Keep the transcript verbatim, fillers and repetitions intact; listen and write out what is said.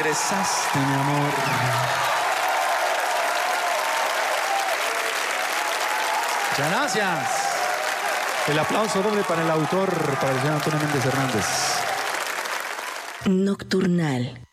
regresaste, mi amor. Muchas gracias. El aplauso doble para el autor, para el señor Antonio Méndez Hernández. Nocturnal.